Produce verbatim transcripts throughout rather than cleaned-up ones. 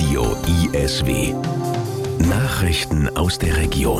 Radio I S W. Nachrichten aus der Region.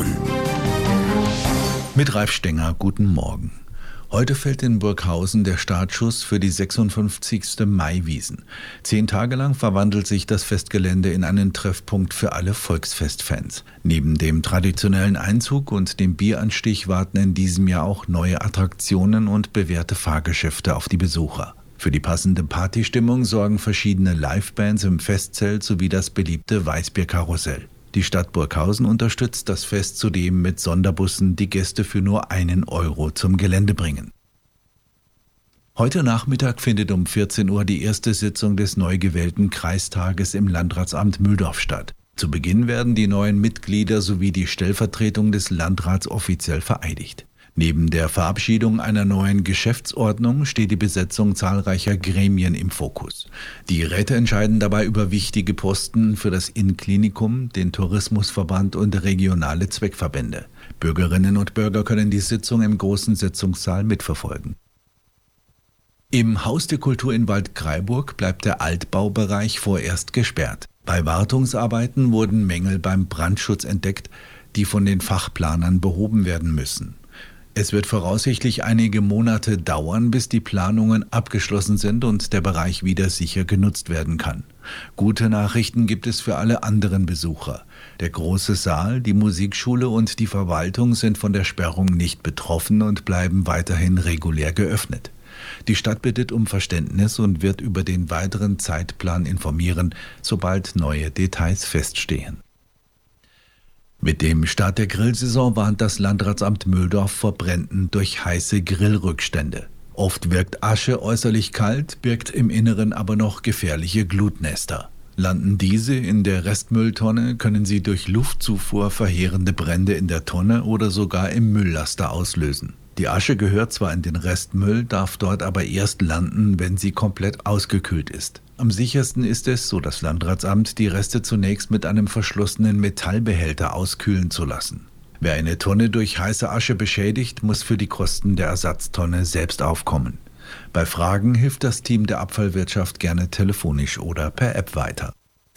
Mit Ralf Stenger, guten Morgen. Heute fällt in Burghausen der Startschuss für die sechsundfünfzigste Maiwiesen. Zehn Tage lang verwandelt sich das Festgelände in einen Treffpunkt für alle Volksfestfans. Neben dem traditionellen Einzug und dem Bieranstich warten in diesem Jahr auch neue Attraktionen und bewährte Fahrgeschäfte auf die Besucher. Für die passende Partystimmung sorgen verschiedene Livebands im Festzelt sowie das beliebte Weißbierkarussell. Die Stadt Burghausen unterstützt das Fest zudem mit Sonderbussen, die Gäste für nur einen Euro zum Gelände bringen. Heute Nachmittag findet um vierzehn Uhr die erste Sitzung des neu gewählten Kreistages im Landratsamt Mühldorf statt. Zu Beginn werden die neuen Mitglieder sowie die Stellvertretung des Landrats offiziell vereidigt. Neben der Verabschiedung einer neuen Geschäftsordnung steht die Besetzung zahlreicher Gremien im Fokus. Die Räte entscheiden dabei über wichtige Posten für das Innenklinikum, den Tourismusverband und regionale Zweckverbände. Bürgerinnen und Bürger können die Sitzung im großen Sitzungssaal mitverfolgen. Im Haus der Kultur in Waldkraiburg bleibt der Altbaubereich vorerst gesperrt. Bei Wartungsarbeiten wurden Mängel beim Brandschutz entdeckt, die von den Fachplanern behoben werden müssen. Es wird voraussichtlich einige Monate dauern, bis die Planungen abgeschlossen sind und der Bereich wieder sicher genutzt werden kann. Gute Nachrichten gibt es für alle anderen Besucher. Der große Saal, die Musikschule und die Verwaltung sind von der Sperrung nicht betroffen und bleiben weiterhin regulär geöffnet. Die Stadt bittet um Verständnis und wird über den weiteren Zeitplan informieren, sobald neue Details feststehen. Mit dem Start der Grillsaison warnt das Landratsamt Mühldorf vor Bränden durch heiße Grillrückstände. Oft wirkt Asche äußerlich kalt, birgt im Inneren aber noch gefährliche Glutnester. Landen diese in der Restmülltonne, können sie durch Luftzufuhr verheerende Brände in der Tonne oder sogar im Mülllaster auslösen. Die Asche gehört zwar in den Restmüll, darf dort aber erst landen, wenn sie komplett ausgekühlt ist. Am sichersten ist es, so das Landratsamt, die Reste zunächst mit einem verschlossenen Metallbehälter auskühlen zu lassen. Wer eine Tonne durch heiße Asche beschädigt, muss für die Kosten der Ersatztonne selbst aufkommen. Bei Fragen hilft das Team der Abfallwirtschaft gerne telefonisch oder per App weiter.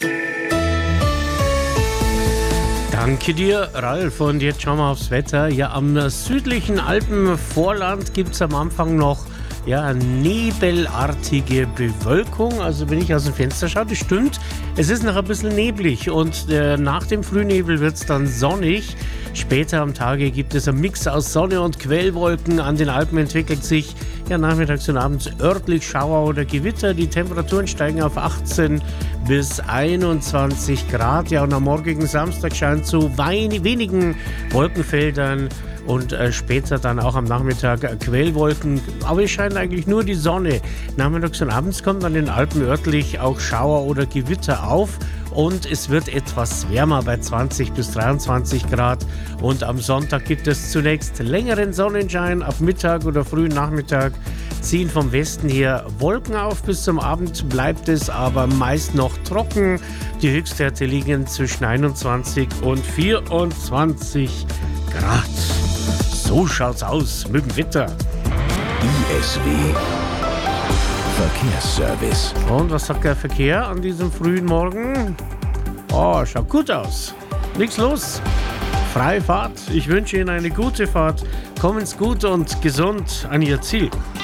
Danke dir, Ralf. Und jetzt schauen wir aufs Wetter. Ja, am südlichen Alpenvorland gibt es am Anfang noch ja, nebelartige Bewölkung. Also wenn ich aus dem Fenster schaue, das stimmt. Es ist noch ein bisschen neblig und äh, nach dem Frühnebel wird es dann sonnig. Später am Tage gibt es einen Mix aus Sonne und Quellwolken. An den Alpen entwickelt sich ja nachmittags und abends örtlich Schauer oder Gewitter. Die Temperaturen steigen auf achtzehn bis einundzwanzig Grad. Ja, und am morgigen Samstag scheint zu wein- wenigen Wolkenfeldern und äh, später dann auch am Nachmittag äh, Quellwolken. Aber es scheint eigentlich nur die Sonne. Nachmittags und abends kommt an den Alpen örtlich auch Schauer oder Gewitter auf. Und es wird etwas wärmer bei zwanzig bis dreiundzwanzig Grad. Und am Sonntag gibt es zunächst längeren Sonnenschein. Ab Mittag oder frühen Nachmittag ziehen vom Westen her Wolken auf. Bis zum Abend bleibt es aber meist noch trocken. Die Höchstwerte liegen zwischen einundzwanzig und vierundzwanzig Grad. So schaut's aus mit dem Wetter. I S W Verkehrsservice. Und was sagt der Verkehr an diesem frühen Morgen? Oh, schaut gut aus. Nichts los. Freie Fahrt. Ich wünsche Ihnen eine gute Fahrt. Kommen's gut und gesund an Ihr Ziel.